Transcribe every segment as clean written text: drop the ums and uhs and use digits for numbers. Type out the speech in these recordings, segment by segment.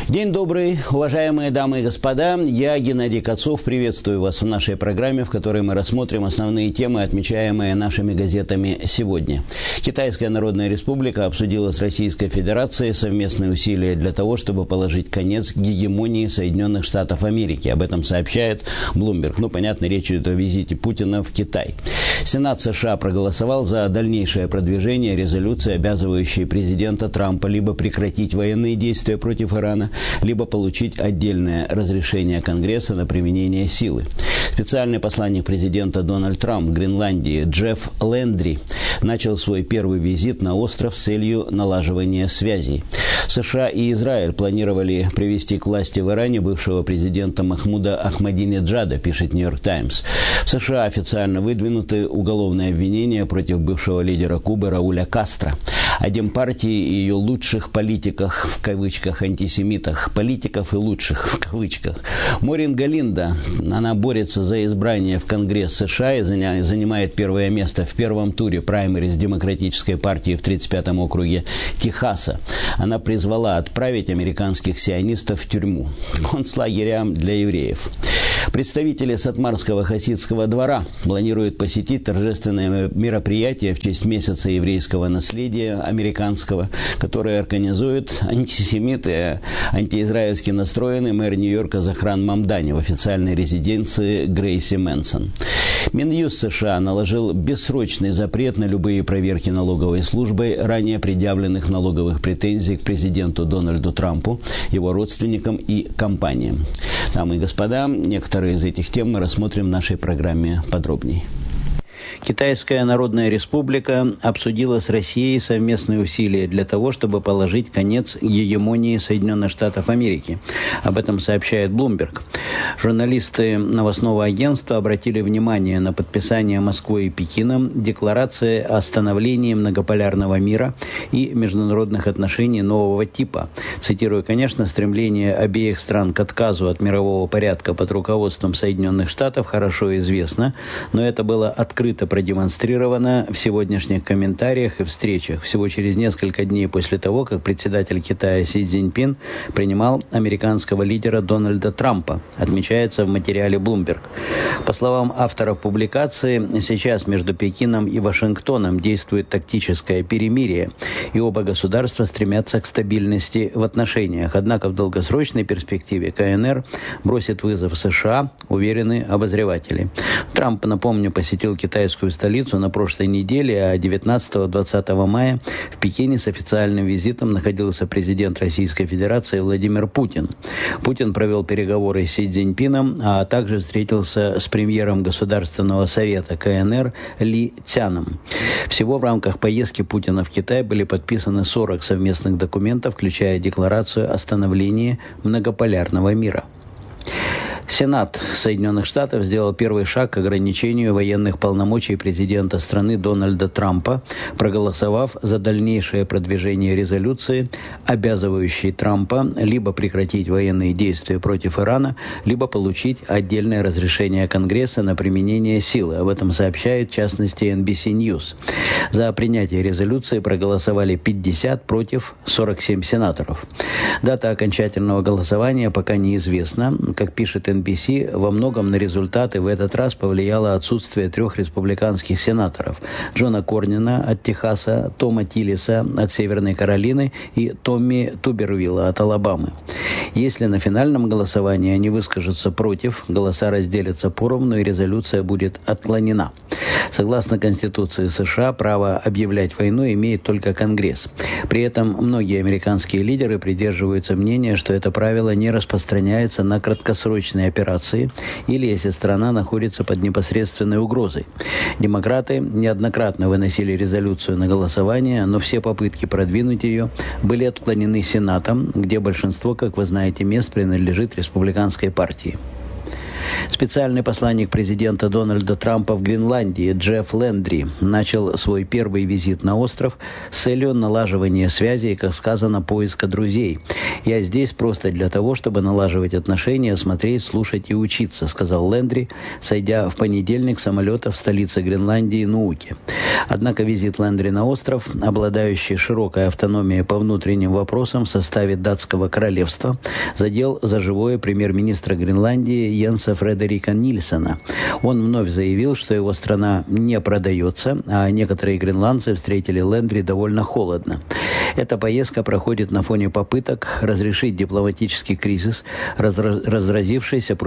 День добрый, уважаемые дамы и господа. Я, Геннадий Кацов, приветствую вас в нашей программе, в которой мы рассмотрим основные темы, отмечаемые нашими газетами сегодня. Китайская Народная Республика обсудила с Российской Федерацией совместные усилия для того, чтобы положить конец гегемонии Соединенных Штатов Америки. Об этом сообщает Bloomberg. Понятно, речь идет о визите Путина в Китай. Сенат США проголосовал за дальнейшее продвижение резолюции, обязывающей президента Трампа либо прекратить военные действия против Ирана, либо получить отдельное разрешение Конгресса на применение силы. Специальный посланник президента Дональд Трамп в Гренландии Джефф Лендри начал свой первый визит на остров с целью налаживания связей. США и Израиль планировали привести к власти в Иране бывшего президента Махмуда Ахмадинеджада, пишет «Нью-Йорк Таймс». В США официально выдвинуты уголовные обвинения против бывшего лидера Кубы Рауля Кастро. О Демпартии и ее лучших политиках, в кавычках, антисемитах, политиков и лучших, в кавычках. Морин Галинда, она борется за избрание в Конгресс США и занимает первое место в первом туре праймериз Демократической партии в 35-м округе Техаса. Она призвала отправить американских сионистов в тюрьму, концлагеря для евреев. Представители Сатмарского хасидского двора планируют посетить торжественное мероприятие в честь месяца еврейского наследия американского, которое организует антисемит и антиизраильски настроенный мэр Нью-Йорка Захран Мамдани в официальной резиденции Грейси Мэнсон. Минюст США наложил бессрочный запрет на любые проверки налоговой службой ранее предъявленных налоговых претензий к президенту Дональду Трампу, его родственникам и компаниям. Дамы и господа, некоторые из этих тем мы рассмотрим в нашей программе подробнее. Китайская Народная Республика обсудила с Россией совместные усилия для того, чтобы положить конец гегемонии Соединенных Штатов Америки. Об этом сообщает Bloomberg. Журналисты новостного агентства обратили внимание на подписание Москвой и Пекином декларации о становлении многополярного мира и международных отношений нового типа. Цитирую, конечно, стремление обеих стран к отказу от мирового порядка под руководством Соединенных Штатов хорошо известно, но это было открыто продемонстрировано в сегодняшних комментариях и встречах, всего через несколько дней после того, как председатель Китая Си Цзиньпин принимал американского лидера Дональда Трампа, отмечается в материале Bloomberg. По словам авторов публикации, сейчас между Пекином и Вашингтоном действует тактическое перемирие, и оба государства стремятся к стабильности в отношениях. Однако в долгосрочной перспективе КНР бросит вызов США, уверены обозреватели. Трамп, напомню, посетил китайскую столицу на прошлой неделе, а 19-20 мая в Пекине с официальным визитом находился президент Российской Федерации Владимир Путин. Путин провел переговоры с Си Цзиньпином, а также встретился с премьером Государственного совета КНР Ли Цяном. Всего в рамках поездки Путина в Китай были подписаны 40 совместных документов, включая декларацию о становлении многополярного мира. Сенат Соединенных Штатов сделал первый шаг к ограничению военных полномочий президента страны Дональда Трампа, проголосовав за дальнейшее продвижение резолюции, обязывающей Трампа либо прекратить военные действия против Ирана, либо получить отдельное разрешение Конгресса на применение силы. Об этом сообщает, в частности, NBC News. За принятие резолюции проголосовали 50 против 47 сенаторов. Дата окончательного голосования пока неизвестна. Как пишет NBC, во многом на результаты в этот раз повлияло отсутствие 3 республиканских сенаторов: Джона Корнина от Техаса, Тома Тиллиса от Северной Каролины и Томми Тубервилла от Алабамы. Если на финальном голосовании они выскажутся против, голоса разделятся поровну и резолюция будет отклонена. Согласно Конституции США, право объявлять войну имеет только Конгресс. При этом многие американские лидеры придерживаются мнения, что это правило не распространяется на краткосрочные операции или если страна находится под непосредственной угрозой. Демократы неоднократно выносили резолюцию на голосование, но все попытки продвинуть ее были отклонены Сенатом, где большинство, как вы знаете, мест принадлежит республиканской партии. Специальный посланник президента Дональда Трампа в Гренландии Джефф Лендри начал свой первый визит на остров с целью налаживания связи и, как сказано, поиска друзей. «Я здесь просто для того, чтобы налаживать отношения, смотреть, слушать и учиться», сказал Лендри, сойдя в понедельник с самолета в столице Гренландии Нууке. Однако визит Лендри на остров, обладающий широкой автономией по внутренним вопросам в составе датского королевства, задел за живое премьер-министра Гренландии Йенса Фредерика Нильсена. Он вновь заявил, что его страна не продается, а некоторые гренландцы встретили Лендри довольно холодно. Эта поездка проходит на фоне попыток разрешить дипломатический кризис, разразившийся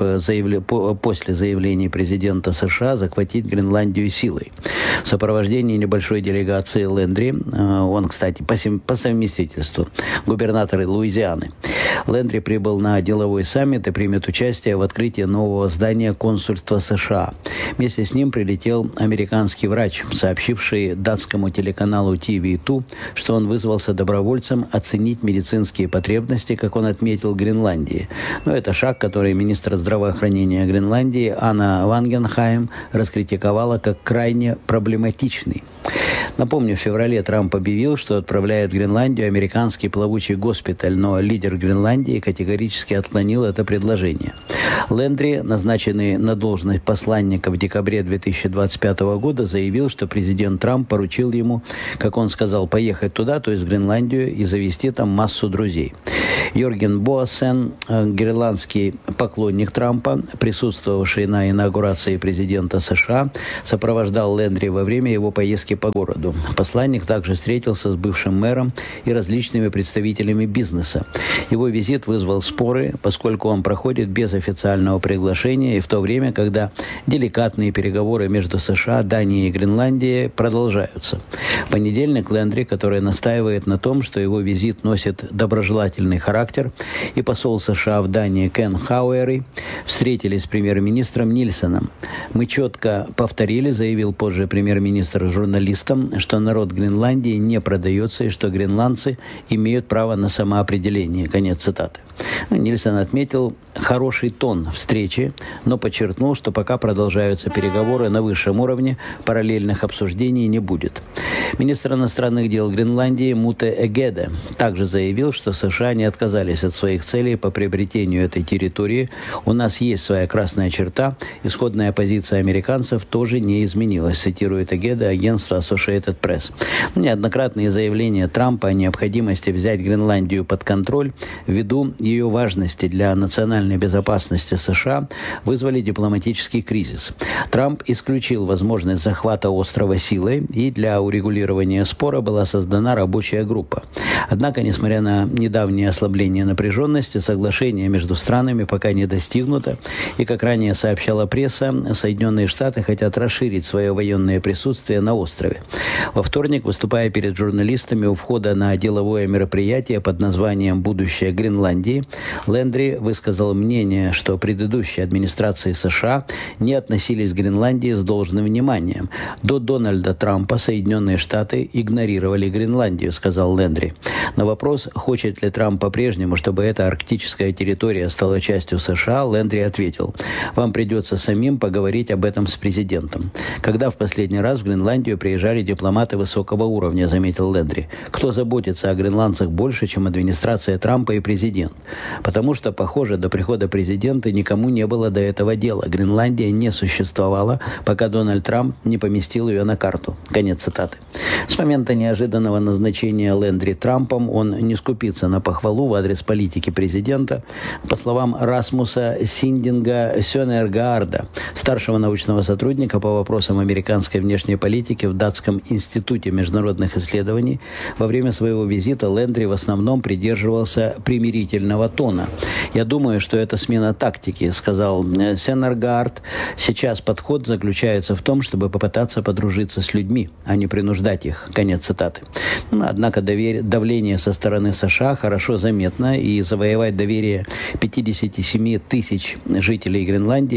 после заявления президента США захватить Гренландию силой. В сопровождении небольшой делегации Лендри, он, кстати, по совместительству губернатор Луизианы, Лендри прибыл на деловой саммит и примет участие в открытии нового здания консульства США. Вместе с ним прилетел американский врач, сообщивший датскому телеканалу TV2, что он вызвался добровольцем оценить медицинские потребности, как он отметил, Гренландии. Но это шаг, который министр здравоохранения Гренландии Анна Вангенхайм раскритиковала как крайне проблематичный. Напомню, в феврале Трамп объявил, что отправляет в Гренландию американский плавучий госпиталь, но лидер Гренландии категорически отклонил это предложение. Лендри, назначенный на должность посланника в декабре 2025 года, заявил, что президент Трамп поручил ему, как он сказал, поехать туда, то есть в Гренландию, и завести там массу друзей. Йорген Боассен, гренландский поклонник Трампа, присутствовавший на инаугурации президента США, сопровождал Лендри во время его поездки по городу. Посланник также встретился с бывшим мэром и различными представителями бизнеса. Его визит вызвал споры, поскольку он проходит без официального приглашения и в то время, когда деликатные переговоры между США, Данией и Гренландией продолжаются. В понедельник Лендри, который настаивает на том, что его визит носит доброжелательный характер, и посол США в Дании Кен Хауэри встретились с премьер-министром Нильсеном. «Мы четко повторили, — заявил позже премьер-министр журналистам, — что народ Гренландии не продается и что гренландцы имеют право на самоопределение». Конец цитаты. Нильсен отметил хороший тон встречи, но подчеркнул, что пока продолжаются переговоры на высшем уровне, параллельных обсуждений не будет. Министр иностранных дел Гренландии Муте Эгеде также заявил, что США не отказались от своих целей по приобретению этой территории. «У нас есть своя красная черта. Исходная позиция американцев тоже не изменилась», цитирует Эгеде агентство Associated Press. Неоднократные заявления Трампа о необходимости взять Гренландию под контроль ввиду ее важности для национальной безопасности США вызвали дипломатический кризис. Трамп исключил возможность захвата острова силой, и для урегулирования спора была создана рабочая группа. Однако, несмотря на недавнее ослабление напряженности, соглашение между странами пока не достигнуто, и, как ранее сообщала пресса, Соединенные Штаты хотят расширить свое военное присутствие на острове. Во вторник, выступая перед журналистами у входа на деловое мероприятие под названием «Будущее Гренландии», Лендри высказал мнение, что предыдущие администрации США не относились к Гренландии с должным вниманием. До Дональда Трампа Соединенные Штаты игнорировали Гренландию, сказал Лендри. На вопрос, хочет ли Трамп по-прежнему, чтобы эта арктическая территория стала частью США, Лендри ответил: «Вам придется самим поговорить об этом с президентом». «Когда в последний раз в Гренландию приезжали дипломаты высокого уровня», заметил Лендри. «Кто заботится о гренландцах больше, чем администрация Трампа и президент? Потому что, похоже, до прихода президента никому не было до этого дела. Гренландия не существовала, пока Дональд Трамп не поместил ее на карту». Конец цитаты. С момента неожиданного назначения Лендри Трампом он не скупится на похвалу в адрес политики президента. По словам Расмуса Синдинга Сёнергаарда, старшего научного сотрудника по вопросам американской внешней политики в Датском институте международных исследований, во время своего визита Лендри в основном придерживался примирительного тона. «Я думаю, что это смена тактики», — сказал Сёнергаард. «Сейчас подход заключается в том, чтобы попытаться подружиться с людьми, а не принуждать их». Конец цитаты. Однако давление со стороны США хорошо заметно, и завоевать доверие 57 тысяч жителей Гренландии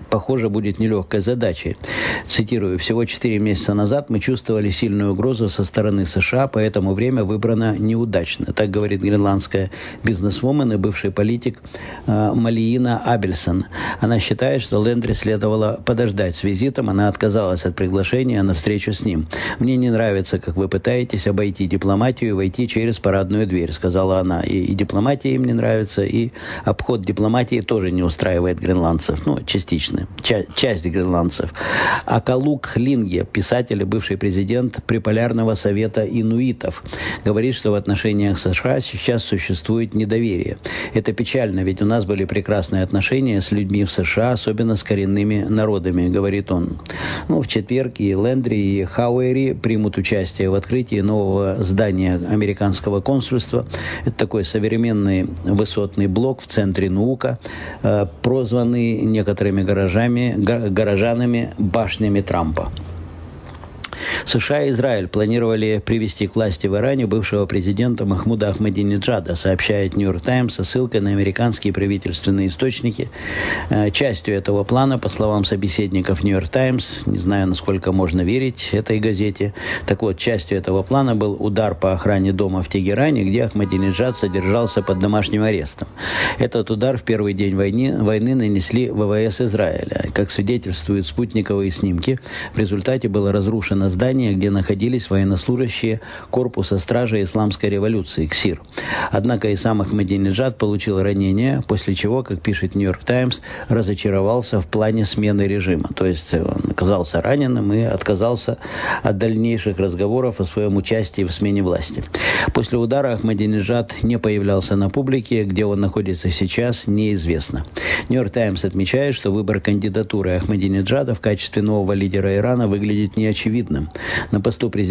похоже, будет нелегкой задачей. Цитирую: «Всего 4 месяца назад мы чувствовали сильную угрозу со стороны США, поэтому время выбрано неудачно». Так говорит гренландская бизнесвумен и бывший политик Малиина Абельсон. Она считает, что Лендри следовало подождать с визитом. Она отказалась от приглашения на встречу с ним. «Мне не нравится, как вы пытаетесь обойти дипломатию и войти через парадную дверь», сказала она. И дипломатия им не нравится, и обход дипломатии тоже не устраивает гренландцев. Частично. Часть гренландцев. Акалук Линге, писатель и бывший президент Приполярного совета инуитов, говорит, что в отношениях США сейчас существует недоверие. Это печально, ведь у нас были прекрасные отношения с людьми в США, особенно с коренными народами, говорит он. В четверг и Лендри, и Хауэри примут участие в открытии нового здания американского консульства. Это такой современный высотный блок в центре Нуука, прозванный некоторыми горожанами башнями Трампа. США и Израиль планировали привести к власти в Иране бывшего президента Махмуда Ахмадинеджада, сообщает «Нью-Йорк Таймс» со ссылкой на американские правительственные источники. Частью этого плана, по словам собеседников «Нью-Йорк Таймс», не знаю, насколько можно верить этой газете, так вот, частью этого плана был удар по охране дома в Тегеране, где Ахмадинеджад содержался под домашним арестом. Этот удар в первый день войны нанесли ВВС Израиля. Как свидетельствуют спутниковые снимки, в результате было разрушено здание, где находились военнослужащие корпуса стражи исламской революции, КСИР. Однако и сам Ахмадинеджад получил ранение, после чего, как пишет «Нью-Йорк Таймс», разочаровался в плане смены режима. То есть он оказался раненым и отказался от дальнейших разговоров о своем участии в смене власти. После удара Ахмадинеджад не появлялся на публике, где он находится сейчас, неизвестно. «Нью-Йорк Таймс» отмечает, что выбор кандидатуры Ахмадинеджада в качестве нового лидера Ирана выглядит неочевидным. На посту президента